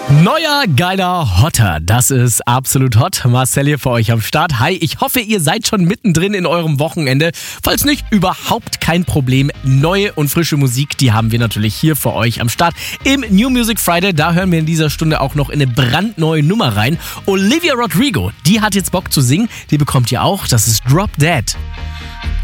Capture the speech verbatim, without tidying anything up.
Neuer, geiler Hotter. Das ist absolut hot. Marcel hier für euch am Start. Hi, ich hoffe, ihr seid schon mittendrin in eurem Wochenende. Falls nicht, überhaupt kein Problem. Neue und frische Musik, die haben wir natürlich hier für euch am Start. Im New Music Friday, da hören wir in dieser Stunde auch noch in eine brandneue Nummer rein. Olivia Rodrigo, die hat jetzt Bock zu singen. Die bekommt ihr auch. Das ist Drop Dead.